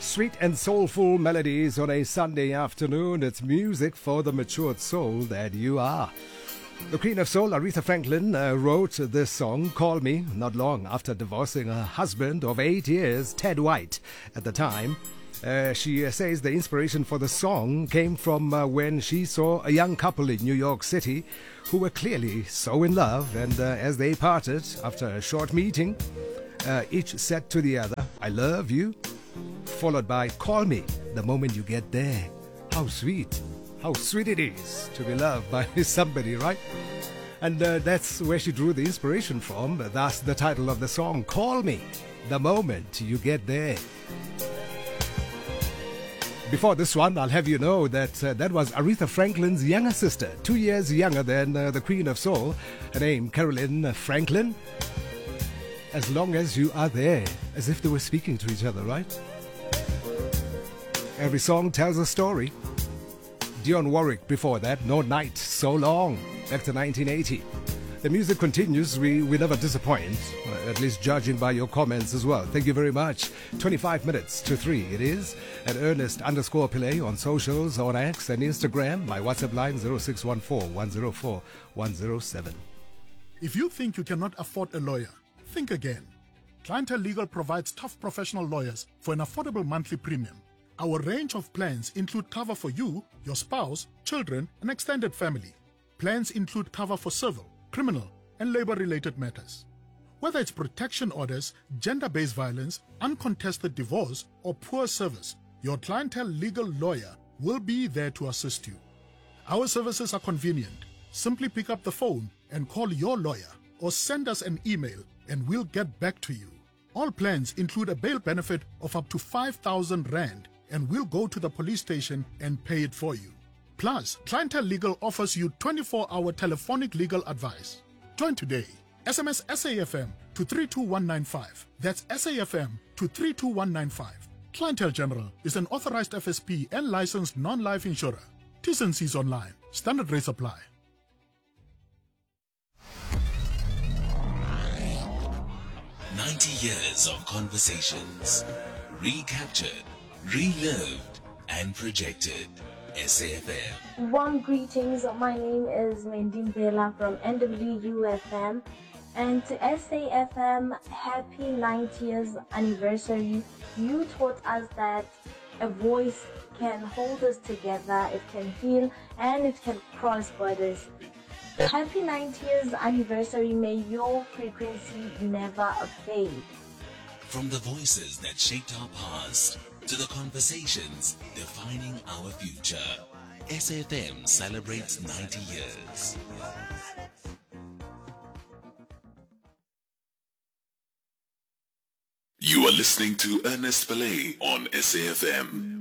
Sweet and soulful melodies on a Sunday afternoon. It's music for the matured soul that you are. The Queen of Soul, Aretha Franklin, wrote this song, Call Me, not long after divorcing her husband of 8 years, Ted White, at the time. She says the inspiration for the song came from when she saw a young couple in New York City who were clearly so in love, and as they parted after a short meeting, each said to the other, I love you, followed by call me the moment you get there. How sweet it is to be loved by somebody, right? And that's where she drew the inspiration from. Thus the title of the song, Call Me the Moment You Get There. Before this one, I'll have you know that that was Aretha Franklin's younger sister, 2 years younger than the Queen of Soul, her name Carolyn Franklin. As long as you are there, as if they were speaking to each other, right? Every song tells a story. Dionne Warwick before that, No Night, So Long, back to 1980. The music continues, we never disappoint, at least judging by your comments as well. Thank you very much. 25 minutes to 3 it is, at Ernest_Pillay on socials, on X and Instagram. My WhatsApp line 0614-104-107. If you think you cannot afford a lawyer, think again. Clientele Legal provides tough professional lawyers for an affordable monthly premium. Our range of plans include cover for you, your spouse, children, and extended family. Plans include cover for civil, criminal, and labor-related matters. Whether it's protection orders, gender-based violence, uncontested divorce, or poor service, your Clientele Legal lawyer will be there to assist you. Our services are convenient. Simply pick up the phone and call your lawyer or send us an email and we'll get back to you. All plans include a bail benefit of up to 5,000 Rand and we'll go to the police station and pay it for you. Plus, Clientele Legal offers you 24-hour telephonic legal advice. Join today. SMS SAFM to 32195. That's SAFM to 32195. Clientele General is an authorized FSP and licensed non-life insurer. T's and C's online. Standard rates apply. Years of conversations, recaptured, relived, and projected. SAFM. Warm greetings. My name is Mendin Bela from NWUFM, and to SAFM, happy 90th anniversary. You taught us that a voice can hold us together, it can heal, and it can cross borders. Happy 90th anniversary. May your frequency never fade. From the voices that shaped our past to the conversations defining our future, SAFM celebrates 90 years. You are listening to Ernest Pillay on SAFM.